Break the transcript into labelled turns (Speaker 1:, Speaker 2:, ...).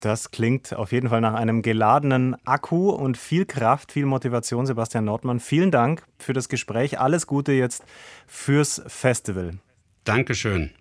Speaker 1: Das klingt auf jeden Fall nach einem geladenen Akku und viel Kraft, viel Motivation. Sebastian Nordmann, vielen Dank für das Gespräch. Alles Gute jetzt fürs Festival.
Speaker 2: Dankeschön.